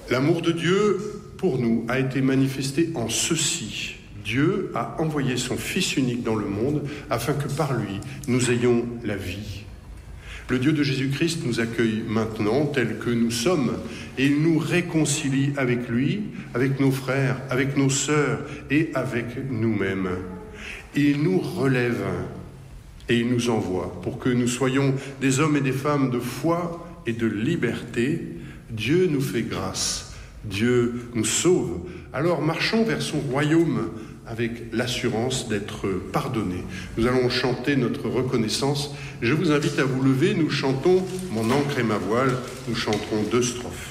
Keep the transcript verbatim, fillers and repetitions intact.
L'amour de Dieu pour nous a été manifesté en ceci. Dieu a envoyé son Fils unique dans le monde afin que par lui, nous ayons la vie. Le Dieu de Jésus-Christ nous accueille maintenant tels que nous sommes et il nous réconcilie avec lui, avec nos frères, avec nos sœurs et avec nous-mêmes. Il nous relève et il nous envoie pour que nous soyons des hommes et des femmes de foi et de liberté. Dieu nous fait grâce, Dieu nous sauve. Alors marchons vers son royaume avec l'assurance d'être pardonnés. Nous allons chanter notre reconnaissance. Je vous invite à vous lever, nous chantons « Mon ancre et ma voile », nous chanterons deux strophes.